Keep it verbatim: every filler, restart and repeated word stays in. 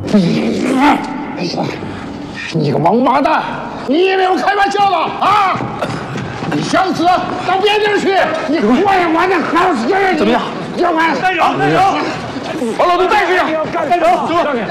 你，哎呀，你个王八蛋！你以为我开玩笑了啊？你想死到别地儿去！你我也我的好死人！ 怎么样？ 要完！ 带走，带走！把老杜带去呀！带走，走。